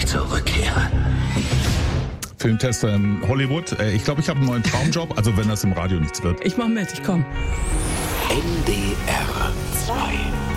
zurückkehren. Filmtester in Hollywood. Ich glaube, ich habe einen neuen Traumjob, also wenn das im Radio nichts wird. Ich mach mit, ich komm. NDR 2